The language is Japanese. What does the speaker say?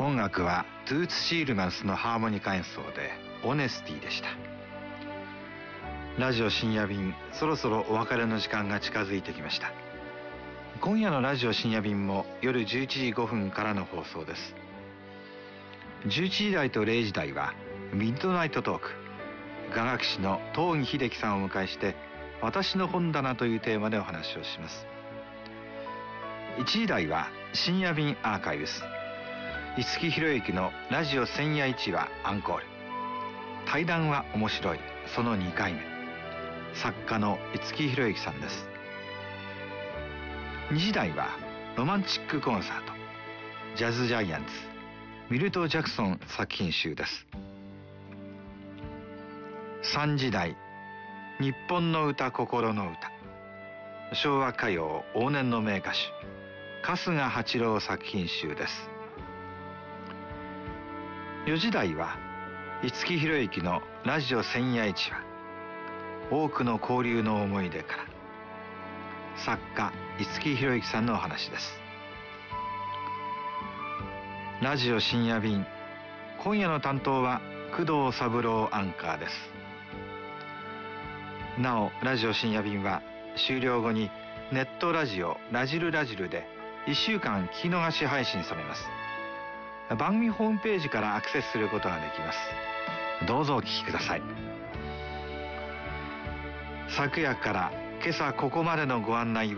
音楽はトゥーツ・シールマンスのハーモニカ演奏でオネスティでした。ラジオ深夜便、そろそろお別れの時間が近づいてきました。今夜のラジオ深夜便も夜11時5分からの放送です。11時台と0時台はミッドナイトトーク、雅楽師の東儀秀樹さんをお迎えして私の本棚というテーマでお話をします。1時台は深夜便アーカイブス、五木ひろゆきのラジオ千夜一話アンコール、対談は面白いその2回目、作家の五木ひろゆきさんです。2時台はロマンチックコンサート、ジャズジャイアンツミルト・ジャクソン作品集です。3時台、日本の歌心の歌、昭和歌謡往年の名歌手春日八郎作品集です。4時台は五木ひろゆきのラジオ千夜一話、多くの交流の思い出から、作家五木ひろゆきさんのお話です。ラジオ深夜便、今夜の担当は工藤三郎アンカーです。なおラジオ深夜便は終了後にネットラジオラジルラジルで1週間聞き逃し配信されます。番組ホームページからアクセスすることができます。どうぞお聞きください。昨夜から今朝ここまでのご案内は